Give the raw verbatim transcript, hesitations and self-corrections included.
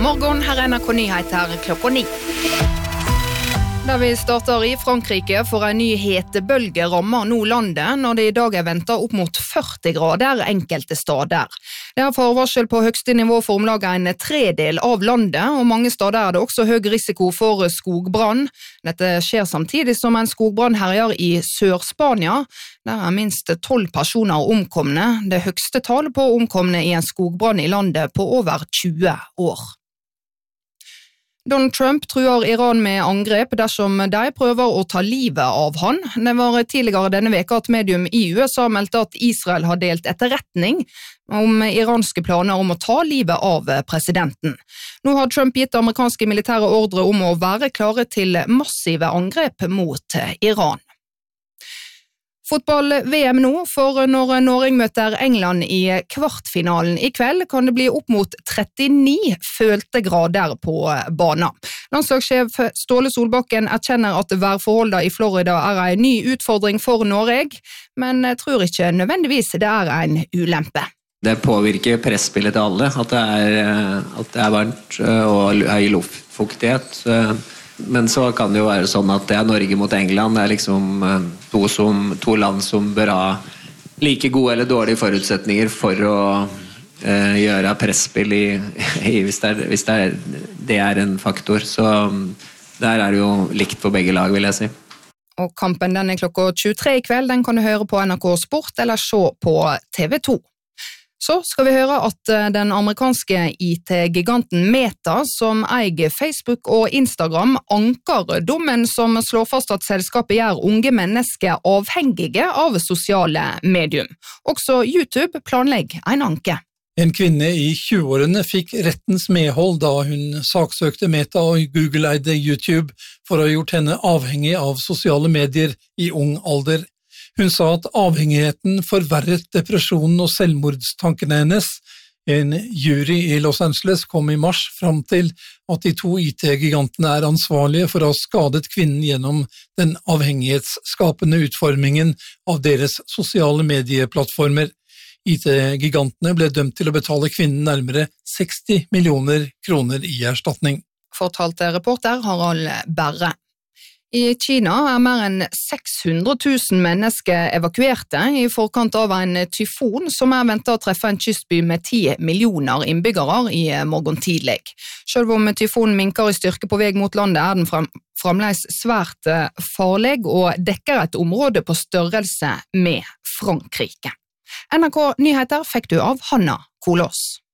God morgen, her er N R K Nyheter klokka ni. Der vi starter i Frankrike for en ny hetebølge rammer nå landet når det i dag er ventet opp mot førti grader enkelte steder. Det er forvarsel på høgste nivå for omlag en tredel av landet, og mange steder er det også høy risiko for skogbrann. Dette skjer samtidig som en skogbrann herjer i Sør-Spania. Der er minst tolv personer omkomne, det høgste tall på omkomne i en skogbrann i landet på over tjue år. Donald Trump truer Iran med angrep dersom de prøver å ta livet av han. Det var tidligere denne veka at medium i U S A meldte at Israel har delt etterretning om iranske planer om å ta livet av presidenten. Nå har Trump gitt amerikanske militære ordre om å være klare til massive angrep mot Iran. Fotball-V M nå, for når Norge møter England i kvartfinalen i kveld, kan det bli opp mot trettini følte grader på banen. Landslagssjef Ståle Solbakken erkjenner at værforholdene i Florida er en ny utfordring for Norge, men tror ikke nødvendigvis det er en ulempe. Det påvirker presspillet til alle, at det er, at det er varmt og høy luftfuktighet. Men så kan det jo være sånn at det er Norge mot England, det er liksom to, som, to land som bør ha like gode eller dårlige forutsetninger for å eh, gjøre presspill i, i hvis, det er, hvis det, er, det er en faktor. Så der er det jo likt for begge lag, vil jeg si. Og kampen den er klokka tjuetre i kveld, den kan du høre på N R K Sport eller se på T V to. Så skal vi høre at den amerikanske I T-giganten Meta, som eier Facebook og Instagram, anker dommen som slår fast at selskapet gjør unge mennesker avhengige av sosiale medium. Også YouTube planlegger en anke. En kvinne i tjueårene fikk rettens medhold da hun saksøkte Meta og Google-eide YouTube for å ha gjort henne avhengig av sosiale medier i ung alder. Hun sa at avhengigheten forverret depresjonen og selvmordstankene hennes. En jury i Los Angeles kom i mars fram til at de to I T-gigantene er ansvarlige for å ha skadet kvinnen gjennom den avhengighetsskapende utformingen av deres sosiale medieplattformer. I T-gigantene ble dømt til å betale kvinnen nærmere seksti millioner kroner i erstatning. Fortalte reporter Harald Berre. I Kina er mer enn seks hundre tusen mennesker evakuerte i forkant av en tyfon som er ventet å treffe en kystby med ti millioner innbyggere i morgen tidlig. Selv om tyfonen minker i styrke på vei mot landet er den frem, fremdeles svært farlig og dekker et område på størrelse med Frankrike. N R K Nyheter fikk du av Hanna Kolås.